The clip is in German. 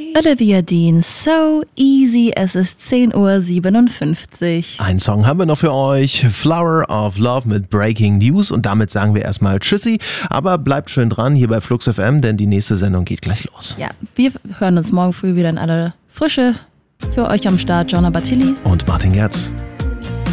Olivia Dean, So Easy, es ist 10:57 Uhr. Einen Song haben wir noch für euch, Flower of Love mit Breaking News, und damit sagen wir erstmal Tschüssi, aber bleibt schön dran hier bei Flux FM, denn die nächste Sendung geht gleich los. Ja, wir hören uns morgen früh wieder in aller Frische. Für euch am Start Gianna Battilli und Martin Gerz.